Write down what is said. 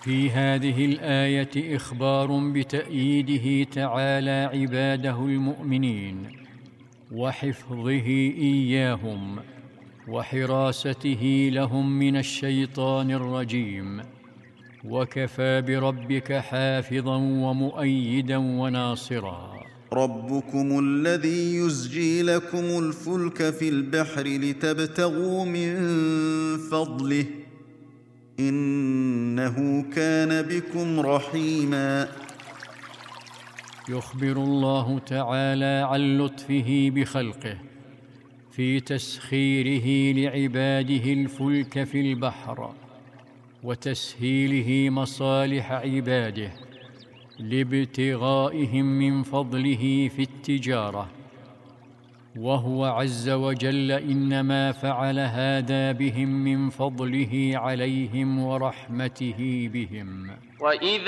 في هذه الآية إخبار بتأييده تعالى عباده المؤمنين وحفظه إياهم وحراسته لهم من الشيطان الرجيم، وكفى بربك حافظا ومؤيدا وناصرا. ربكم الذي يزجي لكم الفلك في البحر لتبتغوا من فضله إنه كان بكم رحيما. يخبر الله تعالى عن لطفه بخلقه في تسخيره لعباده الفلك في البحر وتسهيله مصالح عباده لابتغائهم من فضله في التجارة، وهو عز وجل إنما فعل هذا بهم من فضله عليهم ورحمته بهم. وإذا